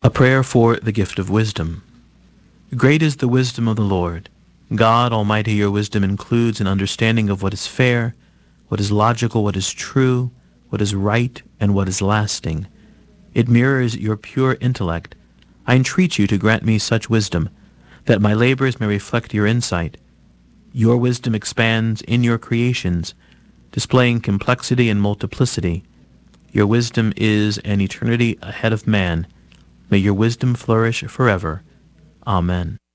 A prayer for the gift of wisdom. Great is the wisdom of the Lord. God Almighty, your wisdom includes an understanding of what is fair, what is logical, what is true, what is right, and what is lasting. It mirrors your pure intellect. I entreat you to grant me such wisdom, that my labors may reflect your insight. Your wisdom expands in your creations, displaying complexity and multiplicity. Your wisdom is an eternity ahead of man. May your wisdom flourish forever. Amen.